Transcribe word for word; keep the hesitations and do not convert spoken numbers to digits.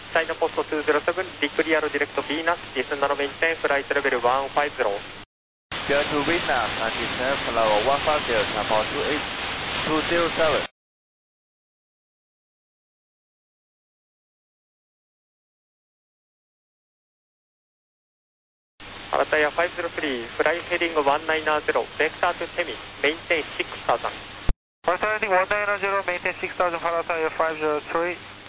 チャイナポストにゼロセブン、リクリアルディレクト ビーナス、ディスナノメインテン、フライトレベルいちごゼロ。 Go to Venus and descend flow one five zero, channel two eight two zero seven. アラタイヤごゼロスリー、フライヘディングいちきゅうゼロ、ベクタートセミ、メインテンろくせん。 Flight heading one nine zero, maintain six thousand, Parataya five zero three.